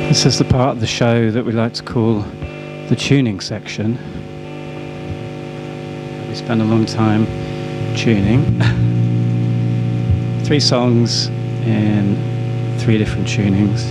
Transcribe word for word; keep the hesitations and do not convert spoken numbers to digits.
This is the part of the show that we like to call the tuning section. We spend a long time tuning. Three songs in three different tunings.